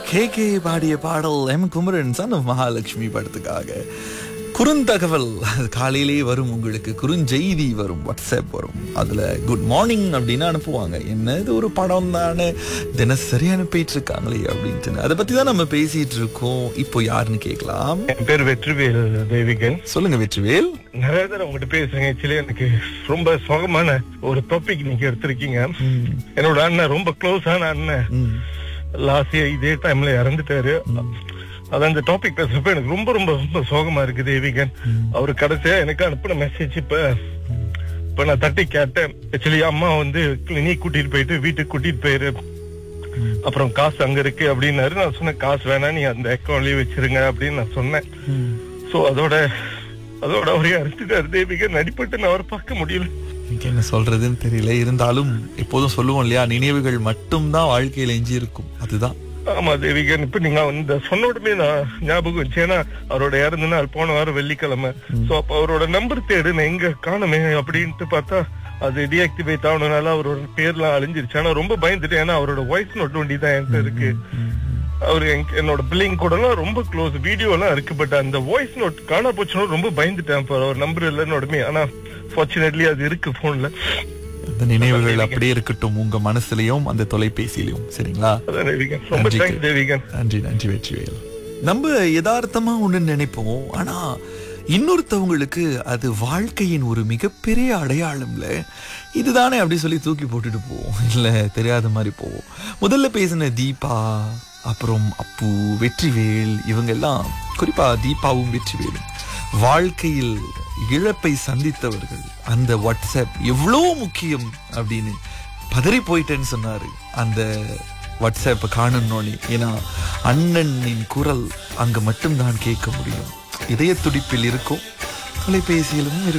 K பாடிய பாடல் M Kumaran son of Mahalakshmi படத்துக்காக குறுந்தகவல் காலையிலே வரும், உங்களுக்கு குறுஞ்செய்தி வரும், வாட்ஸ்அப் வரும். அதுல குட் மார்னிங் அப்படின்னு அனுப்புவாங்க. என்ன இது ஒரு படம் தானே, தினசரி அனுப்பிட்டு இருக்காங்களே அப்படின்ட்டு அதை பத்தி தான் நம்ம பேசிட்டு இருக்கோம். இப்போ யாருன்னு கேட்கலாம். என் பேர் வெற்றிவேல் தேவிகன். சொல்லுங்க வெற்றிவேல். நிறைய தடவை உங்ககிட்ட பேசுறேன். ஆக்சுவலி எனக்கு ரொம்ப சுகமான ஒரு டாபிக் நீங்க எடுத்திருக்கீங்க. என்னோட அண்ணன், ரொம்ப க்ளோஸான அண்ணன், லாஸ்ட் இதே டைம்ல இறந்துட்டாரு. அதான் இந்த டாபிக் பேசுறப்ப எனக்கு ரொம்ப ரொம்ப ரொம்ப சோகமா இருக்கு தேவிகன். அவரு கடைசியா எனக்கு அனுப்பின மெசேஜ் இப்ப நான் தட்டி கேட்டேன். ஆக்சுவலி அம்மா வந்து கிளினிக் கூட்டிட்டு போயிட்டு வீட்டுக்கு கூட்டிட்டு போயிரு, அப்புறம் காசு அங்க இருக்கு அப்படின்னாரு. நான் சொன்னேன் காசு வேணாம், நீ அந்த அக்கௌண்ட்லயே வச்சிருங்க அப்படின்னு நான் சொன்னேன். சோ அதோட அவரே அறுத்துட்டாரு தேவிகன். அடிப்பட்டு நான் அவரை பார்க்க முடியல. எனக்கு என்ன சொல்றதுன்னு தெரியல. இருந்தாலும் எப்போதும் சொல்லுவோம் இல்லையா, நினைவுகள் மட்டும்தான் வாழ்க்கையில எஞ்சி இருக்கும். அதுதான். ஆமா தேவிகன். இப்ப நீங்க இந்த சொன்ன உடனே நான் ஞாபகம் வச்சு, ஏன்னா அவரோட இறந்த நாள் போன வாரம் வெள்ளிக்கிழமை. சோ அப்ப அவரோட நம்பர் தேடு, நான் எங்க காணுமே அப்படின்ட்டு பார்த்தா அது டீஆக்டிவேட் ஆனதுனால அவரோட பேர்லாம் அழிஞ்சிருச்சு. ஆனா ரொம்ப பயந்துட்டேன், ஏன்னா அவரோட வாய்ஸ் நோட் வண்டி தான் என்கிட்ட இருக்கு. அவரு என்னோட பிள்ளைங்க கூட எல்லாம் ரொம்ப க்ளோஸ், வீடியோ எல்லாம் இருக்கு. பட் அந்த வாய்ஸ் நோட் காணா போச்சுன்னு ரொம்ப பயந்துட்டேன். அவர் நம்பர் இல்லைன்னு உடனே. ஆனா ஃபார்ச்சுனேட்லி அது இருக்கு போன்ல. அந்த நினைவுகள் அப்படியே இருக்கட்டும் உங்க மனசுலயும் அந்த தொலைபேசியிலும். சரிங்களா? நன்றி நன்றி வெற்றிவேல். நம்ம யதார்த்தமா ஒண்ணு நினைப்போம், ஆனா இன்னொருத்தவங்களுக்கு அது வாழ்க்கையின் ஒரு மிகப்பெரிய அடையாளம்ல. இதுதானே அப்படி சொல்லி தூக்கி போட்டுட்டு போவோம், இல்ல தெரியாத மாதிரி போவோம். முதல்ல பேசின தீபா, அப்புறம் அப்பு, வெற்றிவேல், இவங்க எல்லாம், குறிப்பா தீபாவும் வெற்றிவேலும் வாழ்க்கையில் இழப்பை சந்தித்தவர்கள். அந்த வாட்ஸ்அப் எவ்வளவு முக்கியம் அப்படின்னு பதறி போயிட்டேன்னு சொன்னாரு அந்த வாட்ஸ்அப்பை காணணும்னு. ஏன்னா அண்ணனின் குரல் அங்க மட்டும்தான் கேட்க முடியும். இதய துடிப்பில் இருக்கும், தொலைபேசியிலும் இருக்கும்.